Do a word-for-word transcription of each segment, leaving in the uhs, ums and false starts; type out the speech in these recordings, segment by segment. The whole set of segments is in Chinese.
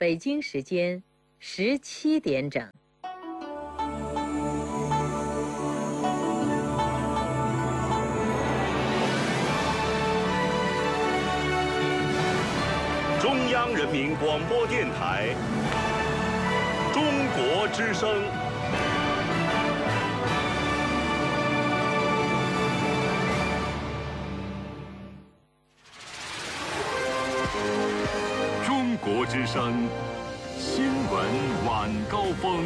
北京时间十七点整。 中央人民广播电台《中国之声》。中国之声新闻晚高峰。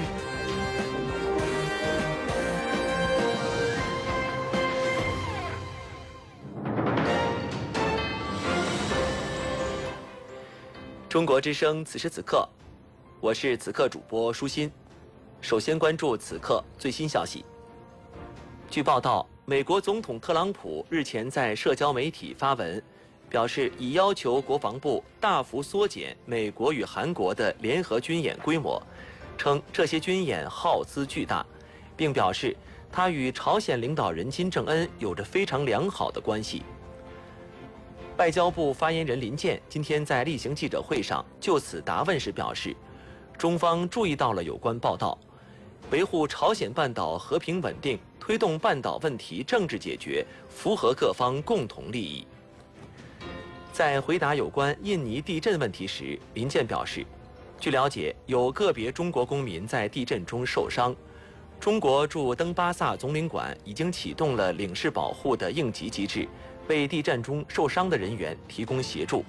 中国之声，此时此刻，我是此刻主播舒心。首先关注此刻最新消息。据报道，美国总统特朗普日前在社交媒体发文，表示已要求国防部大幅缩减美国与韩国的联合军演规模，称这些军演耗资巨大，并表示他与朝鲜领导人金正恩有着非常良好的关系。外交部发言人林健今天在例行记者会上就此答问时表示，中方注意到了有关报道，维护朝鲜半岛和平稳定，推动半岛问题政治解决，符合各方共同利益。在回答有关印尼地震问题时，林健表示，据了解，有个别中国公民在地震中受伤，中国驻登巴萨总领馆已经启动了领事保护的应急机制，为地震中受伤的人员提供协助。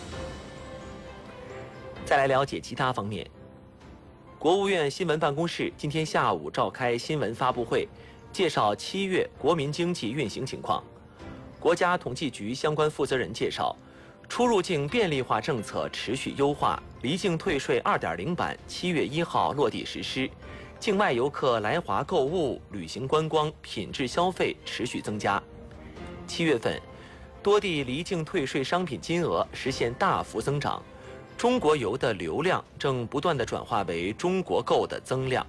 再来了解其他方面，国务院新闻办公室今天下午召开新闻发布会，介绍七月国民经济运行情况。国家统计局相关负责人介绍，出入境便利化政策持续优化，离境退税 二点零 版七月一号落地实施，境外游客来华购物、旅行观光、品质消费持续增加。七月份，多地离境退税商品金额实现大幅增长，中国游的流量正不断地转化为中国购的增量。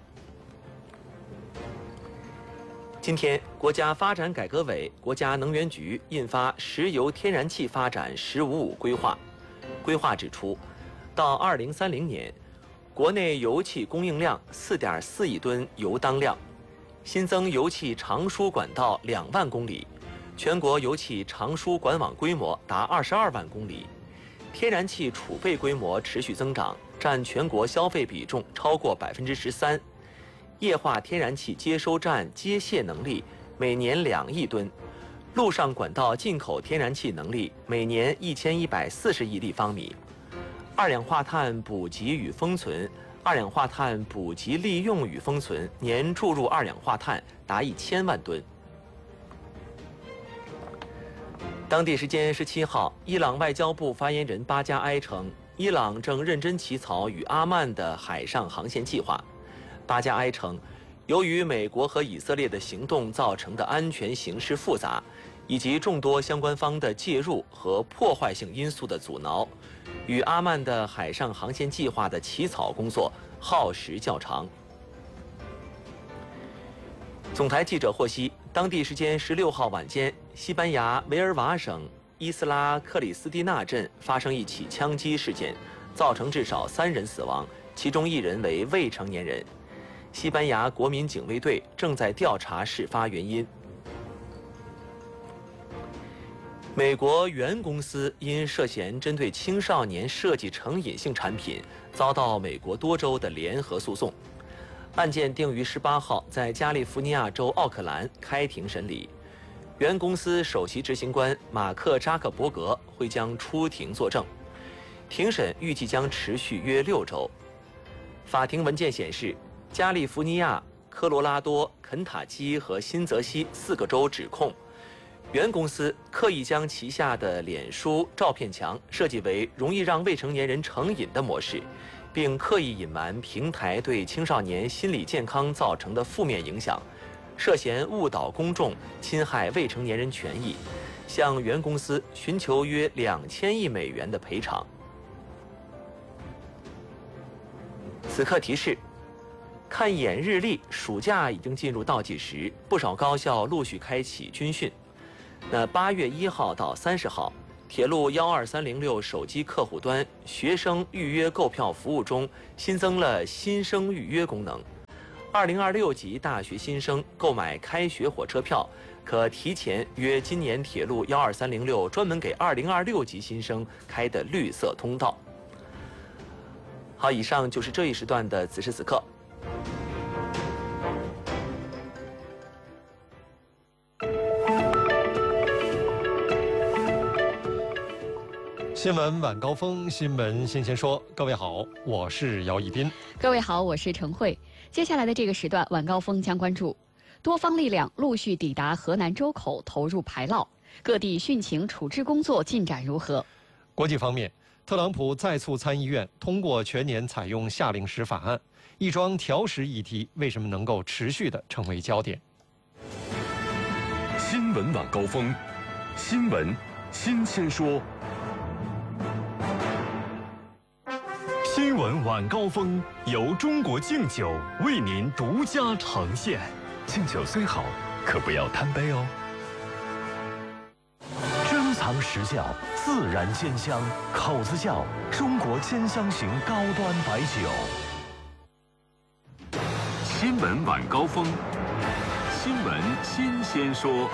今天，国家发展改革委、国家能源局印发《石油天然气发展“十五五”规划》。规划指出，到二零三零年，国内油气供应量 四点四亿吨油当量，新增油气长输管道两万公里，全国油气长输管网规模达二十二万公里，天然气储备规模持续增长，占全国消费比重超过百分之十三。液化天然气接收站接卸能力每年两亿吨，陆上管道进口天然气能力每年一千一百四十亿立方米。二氧化碳补给与封存、二氧化碳补给利用与封存年注入二氧化碳达一千万吨。当地时间十七号，伊朗外交部发言人巴加埃称，伊朗正认真起草与阿曼的海上航线计划。巴加埃称，由于美国和以色列的行动造成的安全形势复杂，以及众多相关方的介入和破坏性因素的阻挠，与阿曼的海上航线计划的起草工作耗时较长。总台记者获悉，当地时间十六号晚间，西班牙维尔瓦省伊斯拉克里斯蒂纳镇发生一起枪击事件，造成至少三人死亡，其中一人为未成年人。西班牙国民警卫队正在调查事发原因。美国原公司因涉嫌针对青少年设计成瘾性产品，遭到美国多州的联合诉讼。案件定于十八号在加利福尼亚州奥克兰开庭审理。原公司首席执行官马克·扎克伯格会将出庭作证。庭审预计将持续约六周。法庭文件显示，加利福尼亚、科罗拉多、肯塔基和新泽西四个州指控，原公司刻意将旗下的脸书照片墙设计为容易让未成年人成瘾的模式，并刻意隐瞒平台对青少年心理健康造成的负面影响，涉嫌误导公众、侵害未成年人权益，向原公司寻求约两千亿美元的赔偿。此刻提示：看一眼日历，暑假已经进入倒计时，不少高校陆续开启军训。那八月一号到三十号， 铁路幺二三零六手机客户端学生预约购票服务中新增了新生预约功能。二零二六级大学新生购买开学火车票，可提前约今年铁路幺二三零六专门给二零二六级新生开的绿色通道。好，以上就是这一时段的此时此刻。 新闻晚高峰，新闻新鲜说。各位好，我是姚一斌。 各位好，我是陈慧。接下来的这个时段，晚高峰将关注多方力量陆续抵达河南周口，投入排涝，各地汛情处置工作进展如何？ 国际方面，特朗普再促参议院通过全年采用夏令时法案，一桩调时议题为什么能够持续地成为焦点？ 新闻晚高峰，新闻新鲜说。新闻晚高峰由中国敬酒为您独家呈现。敬酒虽好，可不要贪杯哦。珍藏时效，自然鲜香，口子窖中国鲜香型高端白酒。新闻晚高峰，新闻新鲜说。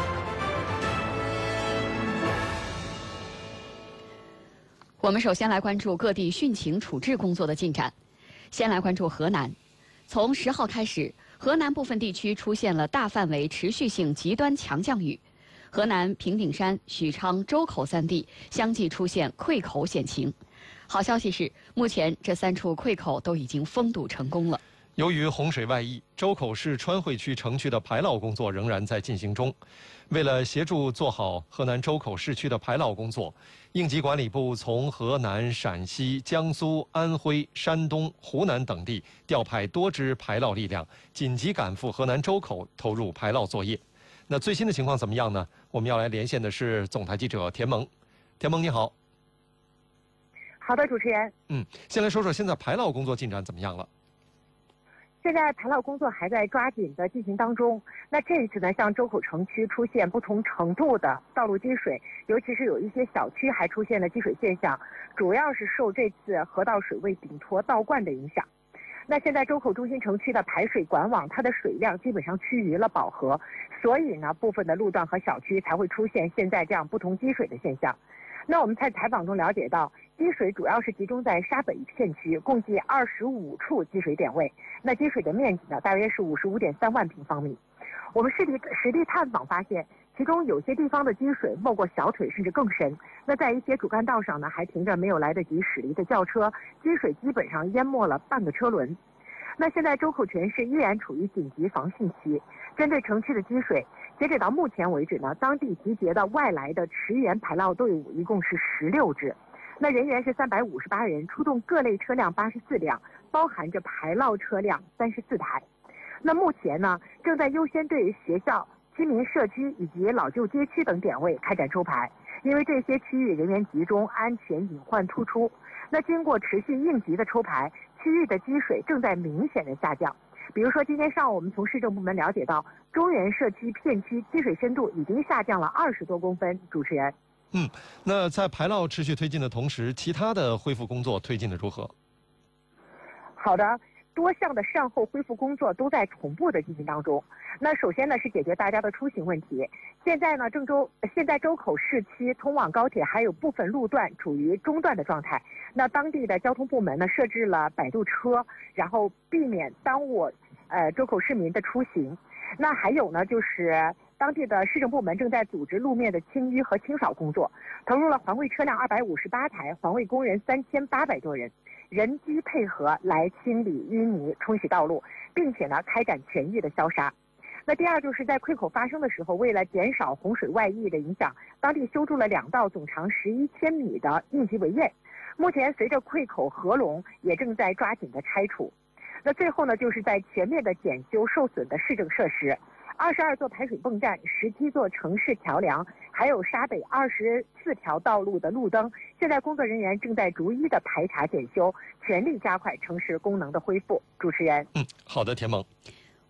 我们首先来关注各地汛情处置工作的进展。先来关注河南，从十号开始，河南部分地区出现了大范围持续性极端强降雨，河南平顶山、许昌、周口三地相继出现溃口险情。好消息是，目前这三处溃口都已经封堵成功了。 由于洪水外溢，周口市川汇区城区的排涝工作仍然在进行中。为了协助做好河南周口市区的排涝工作，应急管理部从河南、陕西、江苏、安徽、山东、湖南等地调派多支排涝力量，紧急赶赴河南周口投入排涝作业。那最新的情况怎么样呢？我们要来连线的是总台记者田萌。田萌你好。 好的，主持人。 嗯，先来说说现在排涝工作进展怎么样了？ 现在排涝工作还在抓紧的进行当中。那这一次呢，像周口城区出现不同程度的道路积水，尤其是有一些小区还出现了积水现象，主要是受这次河道水位顶脱倒灌的影响。那现在周口中心城区的排水管网，它的水量基本上趋于了饱和，所以呢，部分的路段和小区才会出现现在这样不同积水的现象。那我们在采访中了解到，积水主要是集中在沙北片区，共计二十五处积水点位。那积水的面积呢，大约是五十五点三万平方米。我们实地实地探访发现，其中有些地方的积水没过小腿，甚至更深。那在一些主干道上呢，还停着没有来得及驶离的轿车，积水基本上淹没了半个车轮。那现在周口全市依然处于紧急防汛期。针对城区的积水，截止到目前为止呢，当地集结的外来的驰援排涝队伍一共是十六支，那人员是三百五十八人，出动各类车辆八十四辆，包含着排涝车辆三十四台。那目前呢，正在优先对学校、居民社区以及老旧街区等点位开展抽排，因为这些区域人员集中，安全隐患突出。那经过持续应急的抽排，区域的积水正在明显的下降。比如说，今天上午我们从市政部门了解到，中原社区片区积水深度已经下降了二十多公分。主持人， 嗯，那在排涝持续推进的同时，其他的恢复工作推进的如何？ 好的，多项的善后恢复工作都在同步的进行当中。那首先呢是解决大家的出行问题。现在呢，郑州现在周口市区通往高铁还有部分路段处于中断的状态。那当地的交通部门呢设置了摆渡车，然后避免耽误呃周口市民的出行。那还有呢就是当地的市政部门正在组织路面的清淤和清扫工作，投入了环卫车辆二百五十八台，环卫工人三千八百多人，人机配合来清理淤泥、冲洗道路，并且呢开展全域的消杀。那第二就是在溃口发生的时候，为了减少洪水外溢的影响，当地修筑了两道总长十一千米的应急围堰。目前随着溃口合拢，也正在抓紧的拆除。那最后呢，就是在全面的检修受损的市政设施，二十二座排水泵站、十七座城市桥梁，还有沙北二十四条道路的路灯，现在工作人员正在逐一的排查检修，全力加快城市功能的恢复。主持人， 嗯，好的，田萌。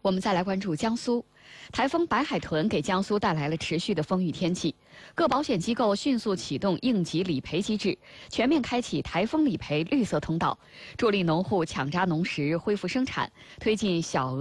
我们再来关注江苏，台风白海豚给江苏带来了持续的风雨天气，各保险机构迅速启动应急理赔机制，全面开启台风理赔绿色通道，助力农户抢扎农时恢复生产，推进小额